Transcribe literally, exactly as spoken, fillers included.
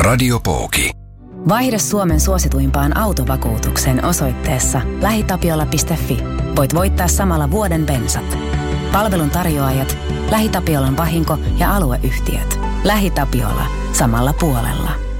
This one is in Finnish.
Radiopooki. Vaihda Suomen suosituimpaan autovakuutukseen osoitteessa lähitapiola piste fi. Voit voittaa samalla vuoden bensat. Palvelun tarjoajat, LähiTapiolan vahinko- ja alueyhtiöt. LähiTapiola, samalla puolella.